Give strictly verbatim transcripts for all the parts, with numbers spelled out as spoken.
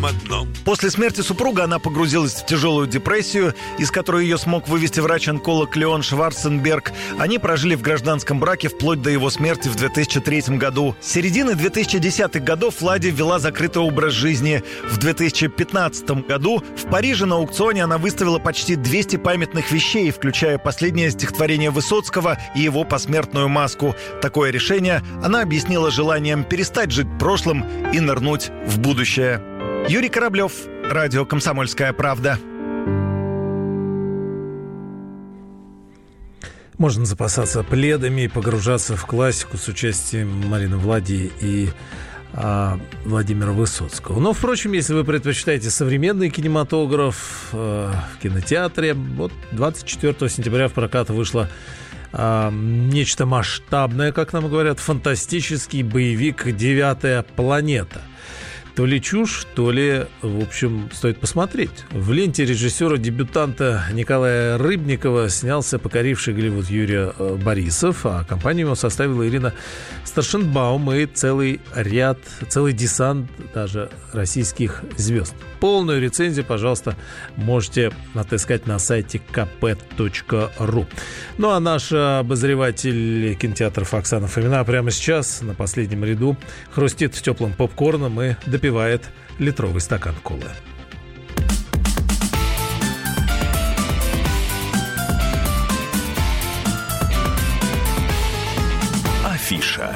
одном. После смерти супруга она погрузилась в тяжелую депрессию, из которой ее смог вывести врач-онколог Леон Шварценберг. Они прожили в гражданском браке вплоть до его смерти в две тысячи третьем году. С середины две тысячи десятых годов Лади вела закрытый образ жизни. В две тысячи пятнадцатом году в Париже на аукционе она выставила почти двести памятных вещей, включая последнее стихотворение Высоцкого и его посмертную маску. Такое решение она объяснила желанием перестать жить прошлым и нырнуть в будущее. Юрий Кораблев, радио «Комсомольская правда». Можно запасаться пледами и погружаться в классику с участием Марины Влади и а, Владимира Высоцкого. Но, впрочем, если вы предпочитаете современный кинематограф э, в кинотеатре, вот двадцать четвёртого сентября в прокат вышло а, нечто масштабное, как нам говорят, фантастический боевик «Девятая планета». То ли чушь, то ли, в общем, стоит посмотреть. В ленте режиссера-дебютанта Николая Рыбникова снялся покоривший Голливуд Юрий Борисов, а компанию его составила Ирина Старшенбаум и целый ряд, целый десант даже российских звезд. Полную рецензию, пожалуйста, можете отыскать на сайте ка пэ точка ру. Ну а наш обозреватель кинотеатров Оксана Фомина прямо сейчас на последнем ряду хрустит теплым попкорном и допивает литровый стакан колы. Афиша.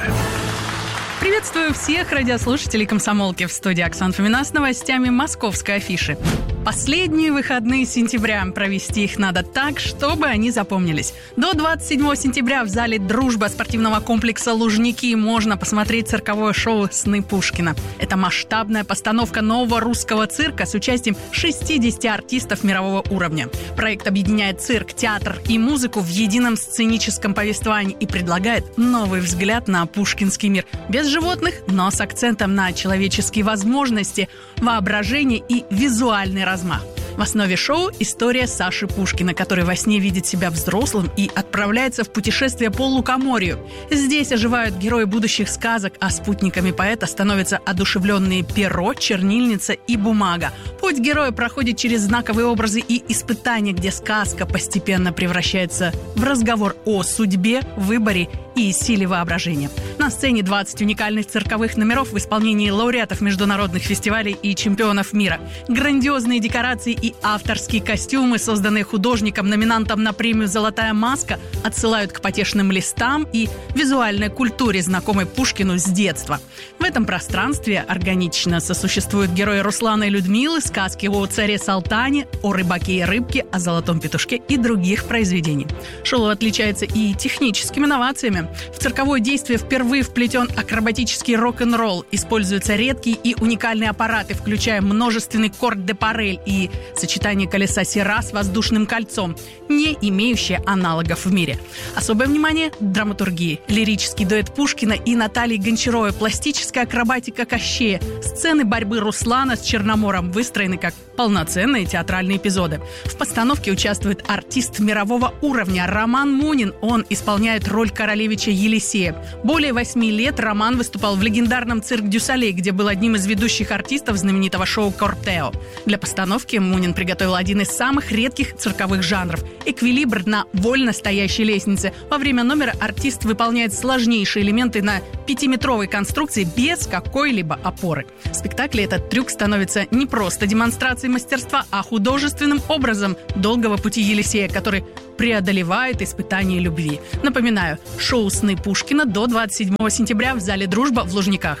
Приветствую всех радиослушателей «Комсомолки». В студии Оксана Фомина с новостями московской афиши. Последние выходные сентября. Провести их надо так, чтобы они запомнились. До двадцать седьмого сентября в зале «Дружба» спортивного комплекса «Лужники» можно посмотреть цирковое шоу «Сны Пушкина». Это масштабная постановка нового русского цирка с участием шестидесяти артистов мирового уровня. Проект объединяет цирк, театр и музыку в едином сценическом повествовании и предлагает новый взгляд на пушкинский мир. Без животных, но с акцентом на человеческие возможности, воображение и визуальный размах. В основе шоу история Саши Пушкина, который во сне видит себя взрослым и отправляется в путешествие по лукоморью. Здесь оживают герои будущих сказок, а спутниками поэта становятся одушевленные перо, чернильница и бумага. Путь героя проходит через знаковые образы и испытания, где сказка постепенно превращается в разговор о судьбе, выборе и силе воображения. На сцене двадцать уникальных цирковых номеров в исполнении лауреатов международных фестивалей и чемпионов мира. Грандиозные декорации и авторские костюмы, созданные художником, номинантом на премию «Золотая маска», отсылают к потешным листам и визуальной культуре, знакомой Пушкину с детства. В этом пространстве органично сосуществуют герои Руслана и Людмилы, сказки о царе Салтане, о рыбаке и рыбке, о золотом петушке и других произведений. Шоу отличается и техническими новациями. В цирковое действие впервые вплетен акробатический рок-н-ролл. Используются редкие и уникальные аппараты, включая множественный корт-де-парель и сочетание колеса Сера с воздушным кольцом, не имеющее аналогов в мире. Особое внимание – драматургии. Лирический дуэт Пушкина и Натальи Гончаровой, пластическая акробатика Кощея, сцены борьбы Руслана с Черномором выстроены как полноценные театральные эпизоды. В постановке участвует артист мирового уровня Роман Мунин. Он исполняет роль королевича Елисея. Более восьми лет Роман выступал в легендарном цирк Дю-Солей, где был одним из ведущих артистов знаменитого шоу «Кортео». Для постановки Мунин приготовил один из самых редких цирковых жанров – эквилибр на вольно стоящей лестнице. Во время номера артист выполняет сложнейшие элементы на пятиметровой конструкции без какой-либо опоры. В спектакле этот трюк становится не просто демонстрацией мастерства, а художественным образом долгого пути Елисея, который преодолевает испытания любви. Напоминаю, шоу «Сны Пушкина» до двадцать седьмого сентября в зале «Дружба» в Лужниках.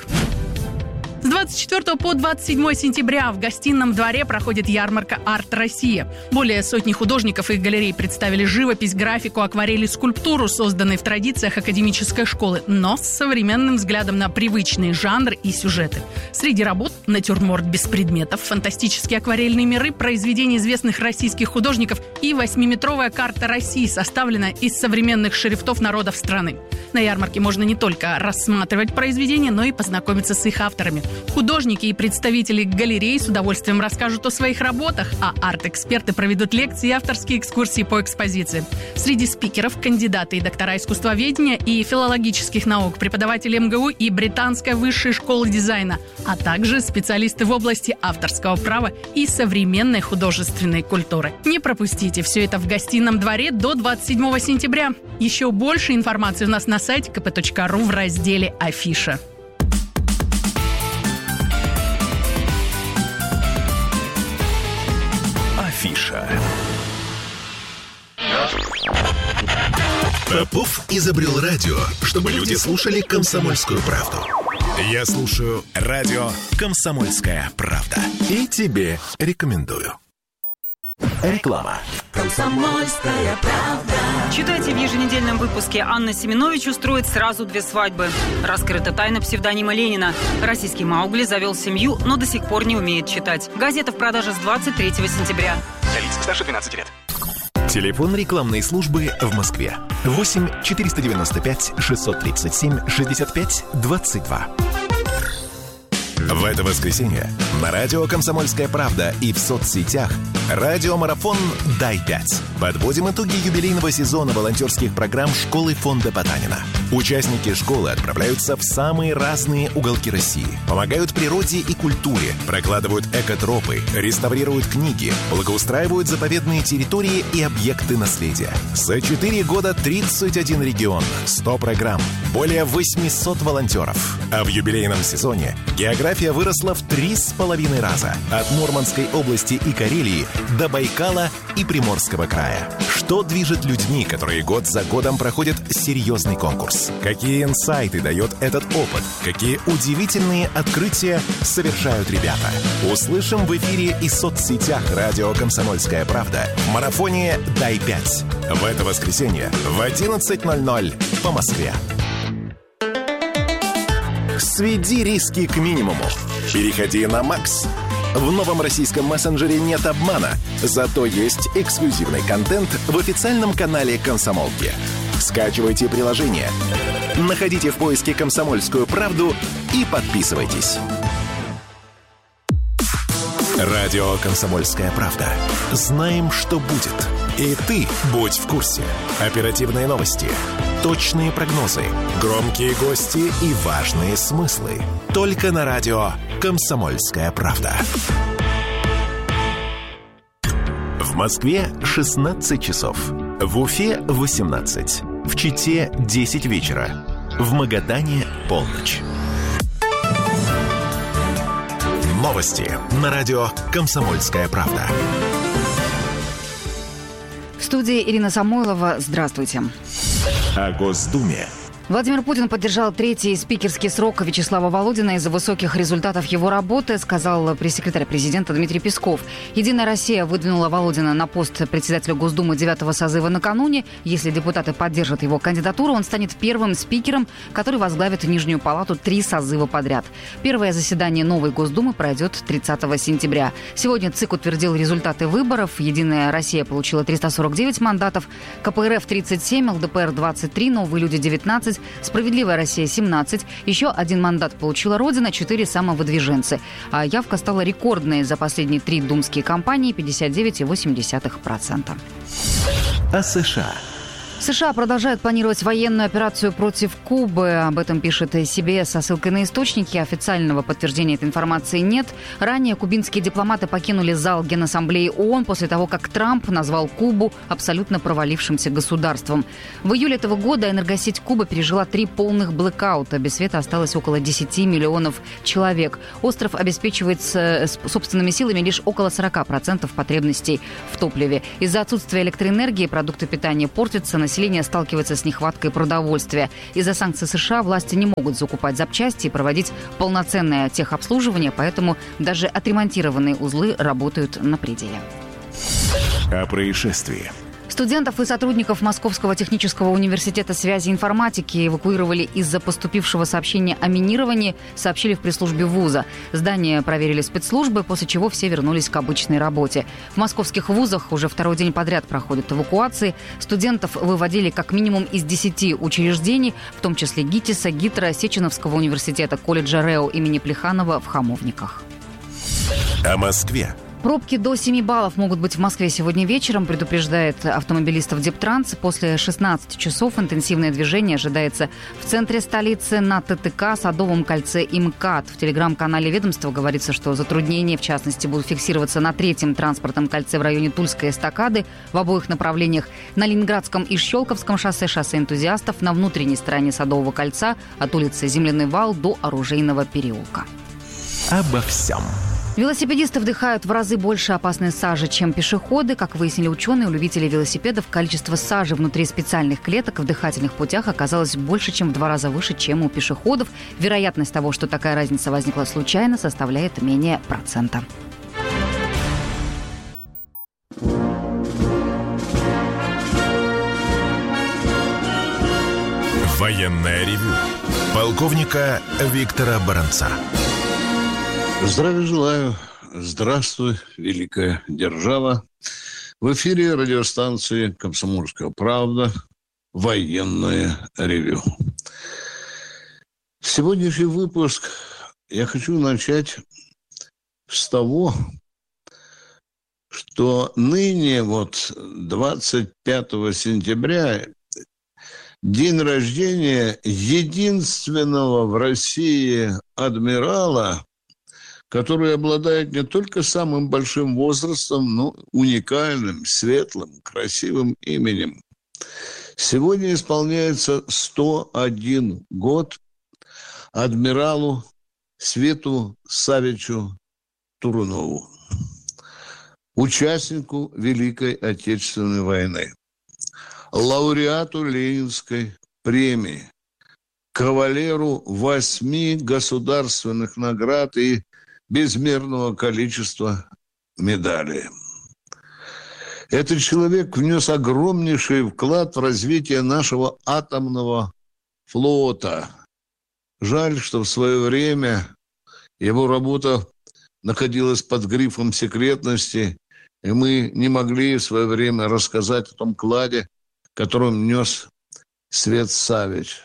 С двадцать четвёртого по двадцать седьмое сентября в гостином дворе проходит ярмарка «Арт Россия». Более сотни художников и галерей представили живопись, графику, акварели, скульптуру, созданные в традициях академической школы, но с современным взглядом на привычные жанры и сюжеты. Среди работ – натюрморт без предметов, фантастические акварельные миры, произведения известных российских художников и восьмиметровая карта России, составленная из современных шрифтов народов страны. На ярмарке можно не только рассматривать произведения, но и познакомиться с их авторами. Художники и представители галерей с удовольствием расскажут о своих работах, а арт-эксперты проведут лекции и авторские экскурсии по экспозиции. Среди спикеров – кандидаты и доктора искусствоведения и филологических наук, преподаватели эм гэ у и Британской высшей школы дизайна, а также специалисты в области авторского права и современной художественной культуры. Не пропустите все это в гостином дворе до двадцать седьмого сентября. Еще больше информации у нас на сайте ка пэ точка ру в разделе «Афиша». Афиша. Попов изобрел радио, чтобы люди слушали «Комсомольскую правду». Я слушаю радио «Комсомольская правда». И тебе рекомендую. Реклама. «Комсомольская правда». Читайте в еженедельном выпуске. Анна Семенович устроит сразу две свадьбы. Раскрыта тайна псевдонима Ленина. Российский Маугли завел семью, но до сих пор не умеет читать. Газета в продаже с двадцать третьего сентября. Для лиц старше двенадцати лет. Телефон рекламной службы в Москве. восемь четыреста девяносто пять шестьсот тридцать семь шестьдесят пять двадцать два. В это воскресенье на радио «Комсомольская правда» и в соцсетях радиомарафон «Дай пять». Подводим итоги юбилейного сезона волонтерских программ школы фонда Потанина. Участники школы отправляются в самые разные уголки России, помогают природе и культуре, прокладывают экотропы, реставрируют книги, благоустраивают заповедные территории и объекты наследия. За четыре года тридцать один регион, сто программ, более восемьсот волонтеров. А в юбилейном сезоне география выросла в три с половиной раза. От Мурманской области и Карелии до Байкала и Приморского края. Что движет людьми, которые год за годом проходят серьезный конкурс? Какие инсайты дает этот опыт? Какие удивительные открытия совершают ребята? Услышим в эфире и соцсетях радио «Комсомольская правда» в марафоне «Дай пять». В это воскресенье в одиннадцать ноль ноль по Москве. Сведи риски к минимуму. Переходи на Макс. В новом российском мессенджере нет обмана, зато есть эксклюзивный контент в официальном канале «Комсомолки». Скачивайте приложение, находите в поиске «Комсомольскую правду» и подписывайтесь. Радио «Комсомольская правда». Знаем, что будет. И ты будь в курсе. Оперативные новости, точные прогнозы, громкие гости и важные смыслы. Только на радио «Комсомольская правда». В Москве шестнадцать часов. В Уфе восемнадцать. В Чите десять вечера. В Магадане полночь. Новости на радио «Комсомольская правда». В студии Ирина Самойлова. Здравствуйте. О Госдуме. Владимир Путин поддержал третий спикерский срок Вячеслава Володина из-за высоких результатов его работы, сказал пресс-секретарь президента Дмитрий Песков. «Единая Россия» выдвинула Володина на пост председателя Госдумы девятого созыва накануне. Если депутаты поддержат его кандидатуру, он станет первым спикером, который возглавит Нижнюю палату три созыва подряд. Первое заседание новой Госдумы пройдет тридцатого сентября. Сегодня ЦИК утвердил результаты выборов. «Единая Россия» получила триста сорок девять мандатов, ка пэ эр эф тридцать семь, эл дэ пэ эр двадцать три, Новые люди девятнадцать, «Справедливая Россия» семнадцать, еще один мандат получила Родина, четыре самовыдвиженцы. А явка стала рекордной за последние три думские кампании – пятьдесят девять целых восемь десятых процента. О США. США продолжают планировать военную операцию против Кубы. Об этом пишет си би эс со ссылкой на источники. Официального подтверждения этой информации нет. Ранее кубинские дипломаты покинули зал Генассамблеи ООН после того, как Трамп назвал Кубу абсолютно провалившимся государством. В июле этого года энергосеть Кубы пережила три полных блэкаута. Без света осталось около десяти миллионов человек. Остров обеспечивает собственными силами лишь около сорока процентов потребностей в топливе. Из-за отсутствия электроэнергии продукты питания портятся, население сталкивается с нехваткой продовольствия. Из-за санкций США власти не могут закупать запчасти и проводить полноценное техобслуживание, поэтому даже отремонтированные узлы работают на пределе. О происшествии. Студентов и сотрудников Московского технического университета связи и информатики эвакуировали из-за поступившего сообщения о минировании, сообщили в пресс-службе вуза. Здание проверили спецслужбы, после чего все вернулись к обычной работе. В московских вузах уже второй день подряд проходят эвакуации. Студентов выводили как минимум из десяти учреждений, в том числе ГИТИСа, ГИТРа, Сеченовского университета, колледжа РЭО имени Плеханова в Хамовниках. О Москве. Пробки до семи баллов могут быть в Москве сегодня вечером, предупреждает автомобилистов Дептранс. После шестнадцати часов интенсивное движение ожидается в центре столицы, на ТТК, Садовом кольце и МКАД. В телеграм-канале ведомства говорится, что затруднения, в частности, будут фиксироваться на третьем транспортном кольце в районе Тульской эстакады в обоих направлениях, на Ленинградском и Щелковском шоссе, шоссе энтузиастов, на внутренней стороне Садового кольца от улицы Земляной вал до Оружейного переулка. Обо всем. Велосипедисты вдыхают в разы больше опасной сажи, чем пешеходы. Как выяснили ученые, у любителей велосипедов количество сажи внутри специальных клеток в дыхательных путях оказалось больше, чем в два раза выше, чем у пешеходов. Вероятность того, что такая разница возникла случайно, составляет менее процента. Военное ревю полковника Виктора Баранца. Здравия желаю. Здравствуй, великая держава. В эфире радиостанции «Комсомольская правда». Военное ревю. Сегодняшний выпуск я хочу начать с того, что ныне, вот двадцать пятого сентября, день рождения единственного в России адмирала, который обладает не только самым большим возрастом, но уникальным, светлым, красивым именем. Сегодня исполняется сто один год адмиралу Свету Савичу Турунову, участнику Великой Отечественной войны, лауреату Ленинской премии, кавалеру восьми государственных наград и безмерного количества медалей. Этот человек внес огромнейший вклад в развитие нашего атомного флота. Жаль, что в свое время его работа находилась под грифом секретности, и мы не могли в свое время рассказать о том кладе, который внес Свет Савич.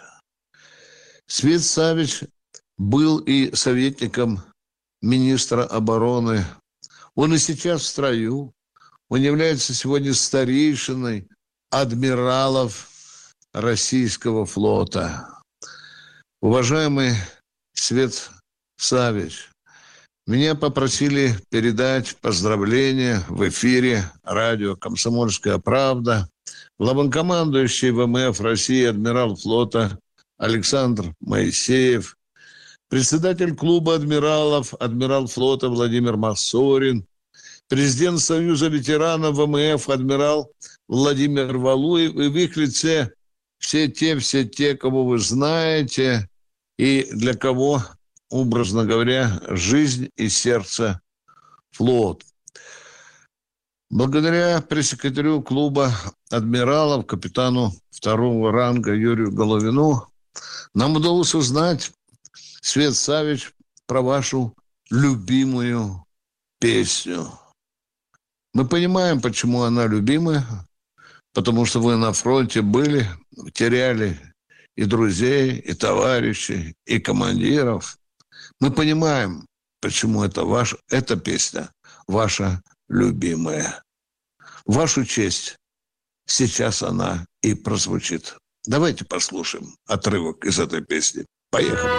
Свет Савич был и советником министра обороны. Он и сейчас в строю. Он является сегодня старейшиной адмиралов российского флота. Уважаемый Свет Савич, меня попросили передать поздравления в эфире радио «Комсомольская правда» главнокомандующий ВМФ России адмирал флота Александр Моисеев, председатель клуба адмиралов, адмирал флота Владимир Масорин, президент Союза ветеранов ВМФ адмирал Владимир Валуев, и в их лице все те, все те, кого вы знаете, и для кого, образно говоря, жизнь и сердце флот. Благодаря пресс-секретарю клуба адмиралов, капитану второго ранга Юрию Головину, нам удалось узнать, Свет Савич, про вашу любимую песню. Мы понимаем, почему она любимая, потому что вы на фронте были, теряли и друзей, и товарищей, и командиров. Мы понимаем, почему это ваша, эта песня ваша любимая. В вашу честь сейчас она и прозвучит. Давайте послушаем отрывок из этой песни. Поехали.